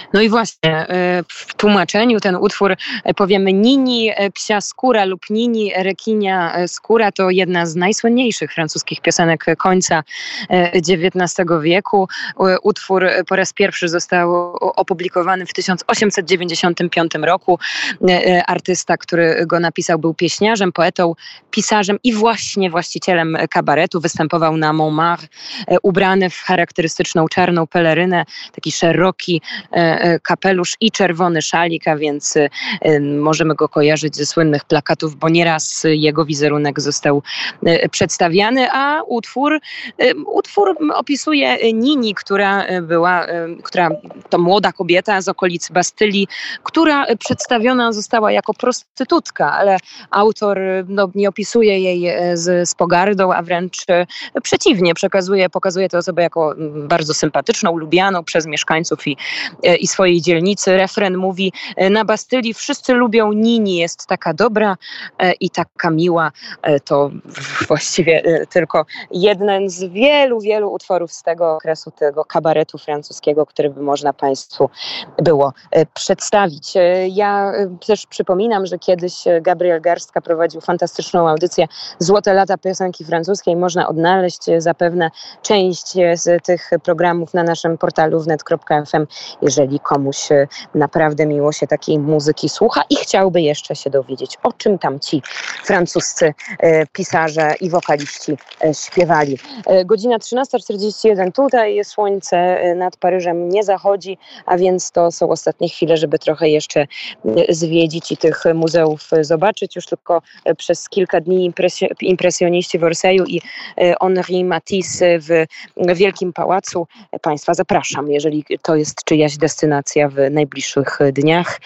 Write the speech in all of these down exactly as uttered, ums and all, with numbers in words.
No i właśnie w tłumaczeniu ten utwór powiemy Nini, psia skóra lub Nini, rekinia skóra to jedna z najsłynniejszych francuskich piosenek końca dziewiętnastego wieku. Utwór po raz pierwszy został opublikowany w tysiąc osiemset dziewięćdziesiątym piątym roku. Artysta, który go napisał, był pieśniarzem, poetą, pisarzem i właśnie właścicielem kabaretu. Występował na Montmartre, ubrany w charakterystyczną czarną pelerynę, taki szeroki kapelusz i czerwony szalik, a więc możemy go kojarzyć ze słynnych plakatów, bo nieraz jego wizerunek został przedstawiany, a utwór, utwór opisuje Nini, która była, która to młoda kobieta z okolic Bastylii, która przedstawiona została jako prostytutka, ale autor no, nie opisuje jej z, z pogardą, a wręcz przeciwnie, przekazuje, pokazuje tę osobę jako bardzo sympatyczną, lubianą przez mieszkańców i, i swojej dzielnicy. Refren mówi: na Bastylii wszyscy lubią Nini, jest taka dobra i taka miła. To właściwie tylko jeden z wielu, wielu utworów z tego okresu, tego kabaretu francuskiego, który by można Państwu było przedstawić. Ja też przypominam, że kiedyś Gabriel Garstka prowadził fantastyczną audycję Złote lata piosenki francuskiej. Można odnaleźć zapewne część z tych programów na naszym portalu wnet kropka f m, jeżeli komuś naprawdę miło się takiej muzyki słucha i chciałby jeszcze się dowiedzieć, o czym tam ci francuscy pisarze i wokaliści śpiewali. Godzina trzynasta czterdzieści jeden. Tutaj słońce nad Paryżem nie zachodzi, a więc to są ostatnie chwile, żeby trochę jeszcze zwiedzić i tych muzeów zobaczyć. Już tylko przez kilka dni impresjo- impresjoniści w Orsay'u i Henri Matisse w Wielkim Pałacu. Państwa zapraszam, jeżeli to jest czyjaś destynacja w najbliższych dniach.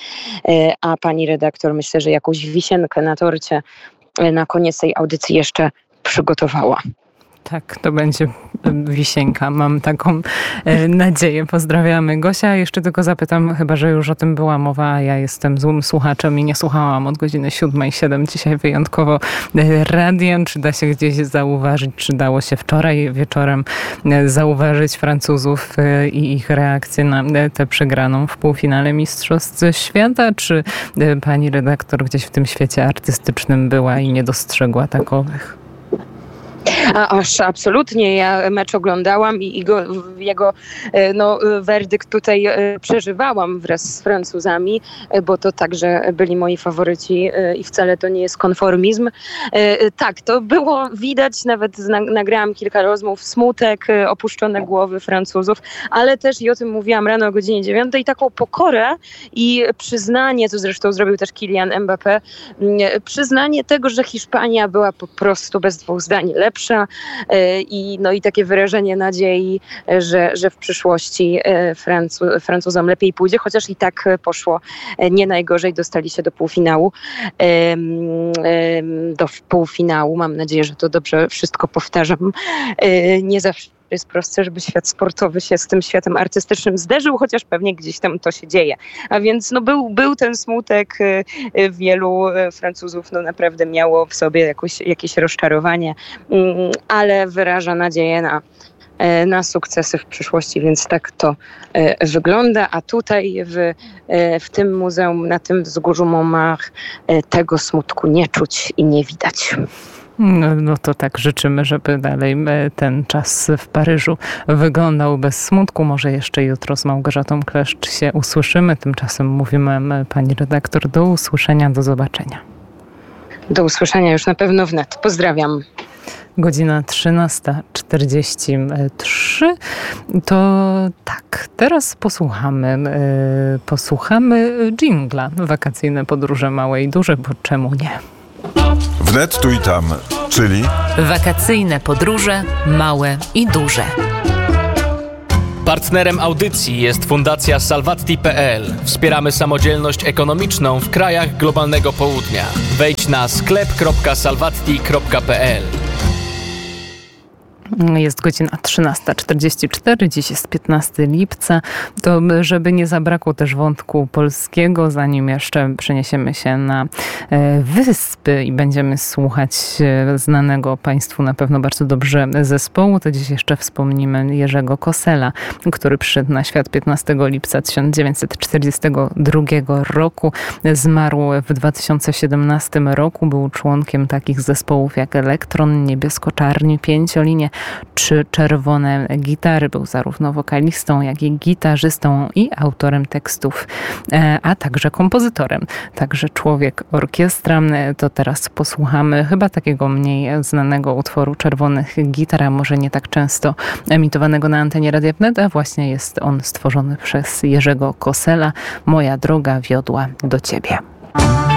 A pani redaktor, myślę, że jakąś wisienkę na torcie na koniec tej audycji jeszcze przygotowała. Tak, to będzie wisienka. Mam taką e, nadzieję. Pozdrawiamy. Gosia, jeszcze tylko zapytam, chyba że już o tym była mowa, a ja jestem złym słuchaczem i nie słuchałam od godziny siódmej siedem dzisiaj wyjątkowo e, radiem. Czy da się gdzieś zauważyć, czy dało się wczoraj wieczorem e, zauważyć Francuzów e, i ich reakcję na e, tę przegraną w półfinale Mistrzostw Świata? Czy e, pani redaktor gdzieś w tym świecie artystycznym była i nie dostrzegła takowych? A, aż absolutnie. Ja mecz oglądałam i, i go, jego no, werdykt tutaj przeżywałam wraz z Francuzami, bo to także byli moi faworyci i wcale to nie jest konformizm. Tak, to było widać, nawet nagrałam kilka rozmów, smutek, opuszczone głowy Francuzów, ale też, i o tym mówiłam rano o godzinie dziewiątej, taką pokorę i przyznanie, co zresztą zrobił też Kylian Mbappé, przyznanie tego, że Hiszpania była po prostu bez dwóch zdań lepsza i, no, i takie wyrażenie nadziei, że, że w przyszłości Francu- Francuzom lepiej pójdzie, chociaż i tak poszło nie najgorzej, dostali się do półfinału. Do półfinału, mam nadzieję, że to dobrze wszystko powtarzam. Nie zawsze jest proste, żeby świat sportowy się z tym światem artystycznym zderzył, chociaż pewnie gdzieś tam to się dzieje. A więc no, był, był ten smutek, wielu Francuzów no, naprawdę miało w sobie jakoś, jakieś rozczarowanie, ale wyraża nadzieję na na sukcesy w przyszłości, więc tak to e, wygląda. A tutaj w, e, w tym muzeum, na tym wzgórzu Montmartre e, tego smutku nie czuć i nie widać. No, no to tak życzymy, żeby dalej ten czas w Paryżu wyglądał bez smutku. Może jeszcze jutro z Małgorzatą Kleszcz się usłyszymy. Tymczasem mówimy pani redaktor do usłyszenia, do zobaczenia. Do usłyszenia już na pewno wnet. Pozdrawiam. Godzina trzynasta czterdzieści trzy. To tak, teraz posłuchamy, yy, posłuchamy dżingla. Wakacyjne podróże małe i duże, bo czemu nie? Wnet tu i tam, czyli wakacyjne podróże małe i duże. Partnerem audycji jest Fundacja Salvatti kropka p l. Wspieramy samodzielność ekonomiczną w krajach globalnego południa. Wejdź na sklep kropka salvatti kropka p l. Jest godzina trzynasta czterdzieści cztery, dziś jest piętnastego lipca. To żeby nie zabrakło też wątku polskiego, zanim jeszcze przeniesiemy się na wyspy i będziemy słuchać znanego Państwu na pewno bardzo dobrze zespołu, to dziś jeszcze wspomnimy Jerzego Kosela, który przyszedł na świat piętnastego lipca tysiąc dziewięćset czterdziestego drugiego roku. Zmarł w dwa tysiące siedemnastym roku. Był członkiem takich zespołów jak Elektron, Niebiesko-Czarni, Pięciolinie czy Czerwone Gitary. Był zarówno wokalistą, jak i gitarzystą i autorem tekstów, a także kompozytorem. Także człowiek orkiestra. To teraz posłuchamy chyba takiego mniej znanego utworu Czerwonych Gitar, a może nie tak często emitowanego na antenie Radia Wnet, a właśnie jest on stworzony przez Jerzego Kosela. Moja droga wiodła do ciebie.